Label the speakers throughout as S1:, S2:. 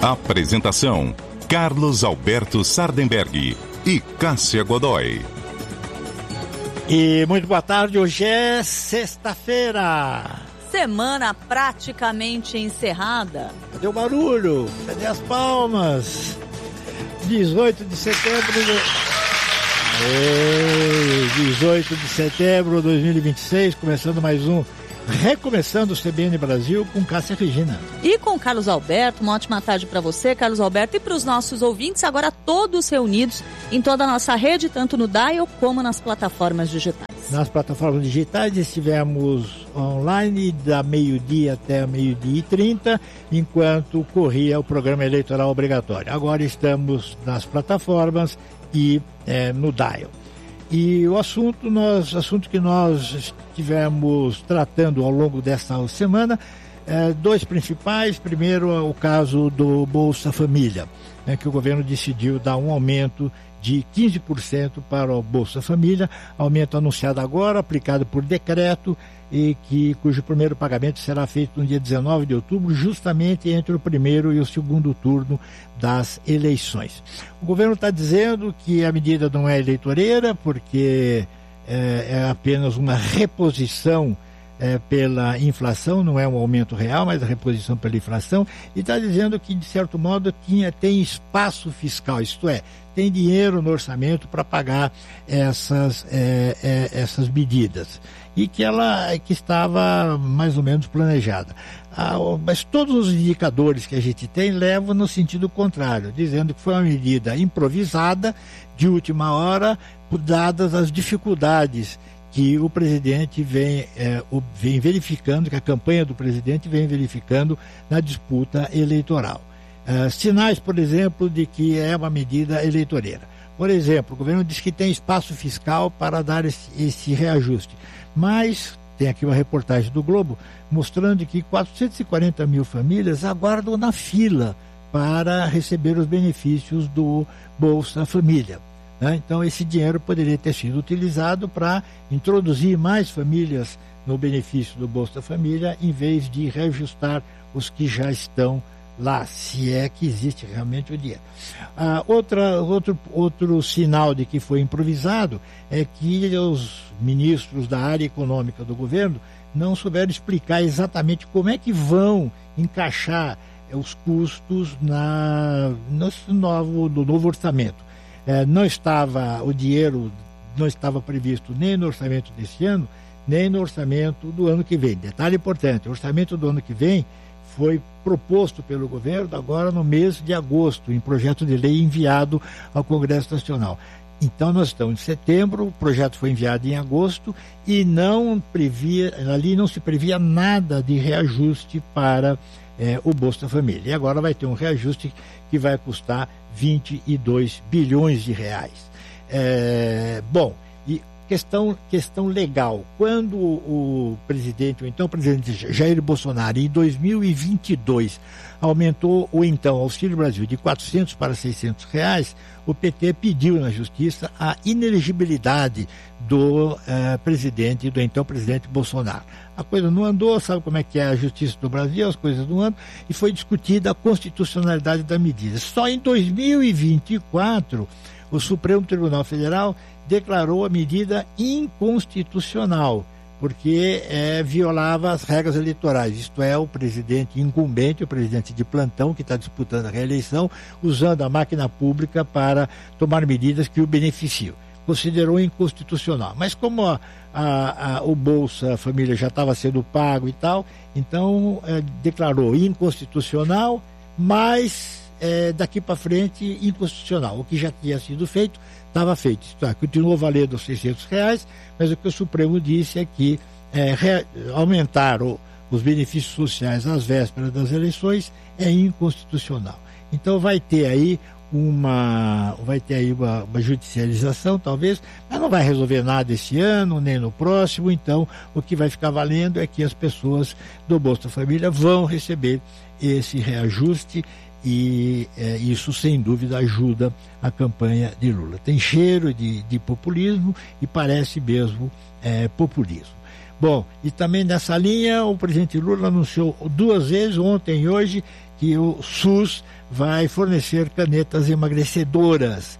S1: Apresentação: Carlos Alberto Sardenberg e Cássia Godoy.
S2: E muito boa tarde, hoje é sexta-feira.
S3: Semana praticamente encerrada.
S2: Cadê o barulho? Cadê as palmas? 18 de setembro de 2026, começando mais um Recomeçando o CBN Brasil com Cássia Regina.
S3: E com Carlos Alberto, uma ótima tarde para você, Carlos Alberto, e para os nossos ouvintes, agora todos reunidos em toda a nossa rede, tanto no Dial como nas plataformas digitais.
S2: Nas plataformas digitais estivemos online da meio-dia até meio-dia e 30, enquanto corria o programa eleitoral obrigatório. Agora estamos nas plataformas e no Dial. E o assunto que nós estivemos tratando ao longo desta semana, dois principais. Primeiro, o caso do Bolsa Família, que o governo decidiu dar um aumento de 15% para o Bolsa Família, aumento anunciado agora, aplicado por decreto, e cujo primeiro pagamento será feito no dia 19 de outubro, justamente entre o primeiro e o segundo turno das eleições. O governo está dizendo que a medida não é eleitoreira, porque é apenas uma reposição pela inflação, não é um aumento real, mas a reposição pela inflação, e está dizendo que, de certo modo, tem espaço fiscal, isto é, tem dinheiro no orçamento para pagar essas medidas, e que que estava mais ou menos planejada. Mas todos os indicadores que a gente tem levam no sentido contrário, dizendo que foi uma medida improvisada, de última hora, dadas as dificuldades que o presidente vem verificando, que a campanha do presidente vem verificando na disputa eleitoral. Sinais, por exemplo, de que é uma medida eleitoreira. Por exemplo, o governo diz que tem espaço fiscal para dar esse reajuste, mas tem aqui uma reportagem do Globo mostrando que 440 mil famílias aguardam na fila para receber os benefícios do Bolsa Família. Então, esse dinheiro poderia ter sido utilizado para introduzir mais famílias no benefício do Bolsa Família, em vez de reajustar os que já estão lá, se é que existe realmente o dinheiro. Outro sinal de que foi improvisado é que os ministros da área econômica do governo não souberam explicar exatamente como é que vão encaixar os custos no novo orçamento. O dinheiro não estava previsto nem no orçamento desse ano, nem no orçamento do ano que vem. Detalhe importante, o orçamento do ano que vem foi proposto pelo governo agora no mês de agosto, em projeto de lei enviado ao Congresso Nacional. Então nós estamos em setembro, o projeto foi enviado em agosto e ali não se previa nada de reajuste para o Bolsa Família. E agora vai ter um reajuste que vai custar 22 bilhões de reais. E questão legal, quando o presidente Jair Bolsonaro, em 2022, aumentou o então Auxílio Brasil de 400 para 600 reais, o PT pediu na Justiça a inelegibilidade do então presidente Bolsonaro. A coisa não andou, sabe como é que é a Justiça do Brasil, as coisas não andam, e foi discutida a constitucionalidade da medida. Só em 2024, o Supremo Tribunal Federal declarou a medida inconstitucional, porque violava as regras eleitorais, isto é, o presidente incumbente, o presidente de plantão, que está disputando a reeleição, usando a máquina pública para tomar medidas que o beneficiam. Considerou inconstitucional. Mas como o Bolsa Família já estava sendo pago e tal, então declarou inconstitucional, mas daqui para frente inconstitucional. O que já tinha sido feito, estava feito. Isto é, continuou valendo os 600 reais, mas o que o Supremo disse é que aumentar os benefícios sociais às vésperas das eleições é inconstitucional. Então vai ter aí uma judicialização, talvez, mas não vai resolver nada esse ano, nem no próximo. Então, o que vai ficar valendo é que as pessoas do Bolsa Família vão receber esse reajuste e isso, sem dúvida, ajuda a campanha de Lula. Tem cheiro de populismo e parece mesmo populismo. Bom, e também nessa linha o presidente Lula anunciou 2 vezes, ontem e hoje, que o SUS vai fornecer canetas emagrecedoras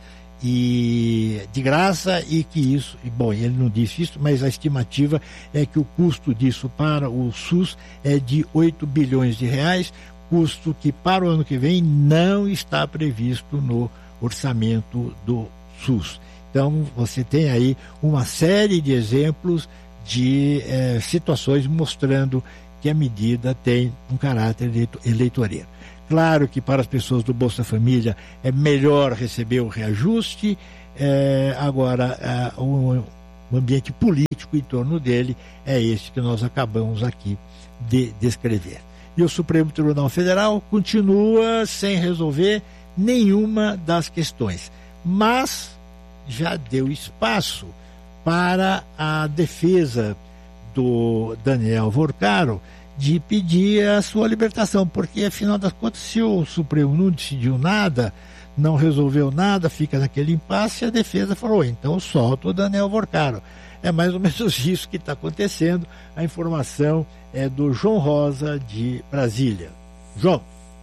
S2: e de graça, e que isso, e bom, ele não disse isso, mas a estimativa é que o custo disso para o SUS é de 8 bilhões de reais, custo que para o ano que vem não está previsto no orçamento do SUS. Então você tem aí uma série de exemplos de situações mostrando que a medida tem um caráter eleitoreiro. Claro que para as pessoas do Bolsa Família é melhor receber o reajuste, agora o ambiente político em torno dele é esse que nós acabamos aqui de descrever. E o Supremo Tribunal Federal continua sem resolver nenhuma das questões, mas já deu espaço para a defesa do Daniel Vorcaro de pedir a sua libertação, porque afinal das contas, se o Supremo não decidiu nada, não resolveu nada, fica naquele impasse, a defesa falou, então solta o Daniel Vorcaro. É mais ou menos isso que está acontecendo. A informação é do João Rosa, de Brasília. João.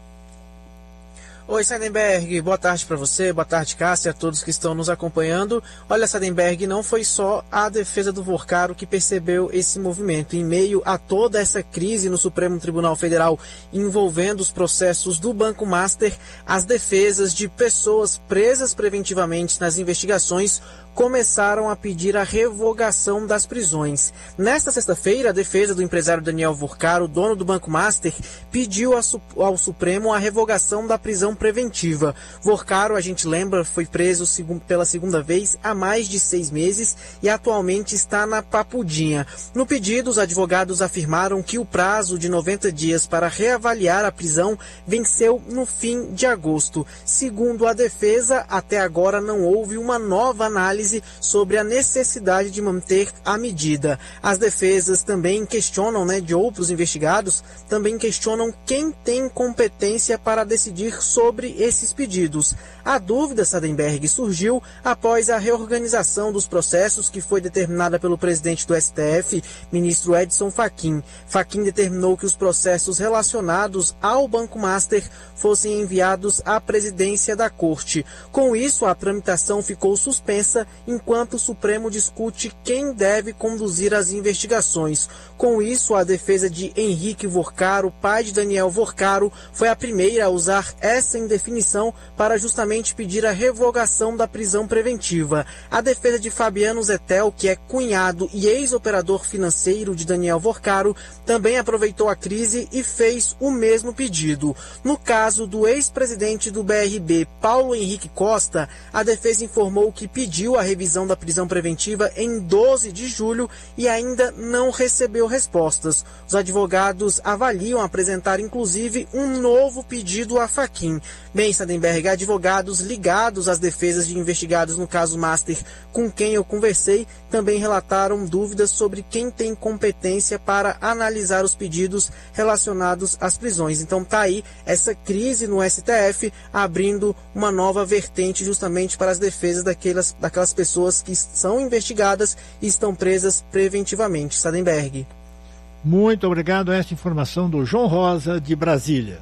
S4: Oi, Sardenberg, boa tarde para você, boa tarde, Cássia, a todos que estão nos acompanhando. Olha, Sardenberg, não foi só a defesa do Vorcaro que percebeu esse movimento. Em meio a toda essa crise no Supremo Tribunal Federal envolvendo os processos do Banco Master, as defesas de pessoas presas preventivamente nas investigações começaram a pedir a revogação das prisões. Nesta sexta-feira, a defesa do empresário Daniel Vorcaro, dono do Banco Master, pediu ao Supremo a revogação da prisão preventiva. Vorcaro, a gente lembra, foi preso pela segunda vez há mais de 6 meses e atualmente está na Papudinha. No pedido, os advogados afirmaram que o prazo de 90 dias para reavaliar a prisão venceu no fim de agosto. Segundo a defesa, até agora não houve uma nova análise sobre a necessidade de manter a medida. As defesas também questionam, de outros investigados, também questionam quem tem competência para decidir sobre esses pedidos. A dúvida, Sardenberg, surgiu após a reorganização dos processos que foi determinada pelo presidente do STF, ministro Edson Fachin. Fachin determinou que os processos relacionados ao Banco Master fossem enviados à presidência da Corte. Com isso, a tramitação ficou suspensa enquanto o Supremo discute quem deve conduzir as investigações. Com isso, a defesa de Henrique Vorcaro, pai de Daniel Vorcaro, foi a primeira a usar essa indefinição para justamente pedir a revogação da prisão preventiva. A defesa de Fabiano Zettel, que é cunhado e ex-operador financeiro de Daniel Vorcaro, também aproveitou a crise e fez o mesmo pedido. No caso do ex-presidente do BRB, Paulo Henrique Costa, a defesa informou que pediu a revisão da prisão preventiva em 12 de julho e ainda não recebeu respostas. Os advogados avaliam apresentar, inclusive, um novo pedido a Fachin. Bem, Sardenberg, advogados ligados às defesas de investigados no caso Master com quem eu conversei também relataram dúvidas sobre quem tem competência para analisar os pedidos relacionados às prisões. Então tá aí essa crise no STF abrindo uma nova vertente justamente para as defesas daquelas pessoas que são investigadas e estão presas preventivamente. Sardenberg.
S2: Muito obrigado a esta informação do João Rosa, de Brasília.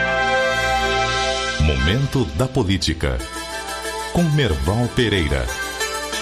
S1: Momento da Política, com Merval Pereira.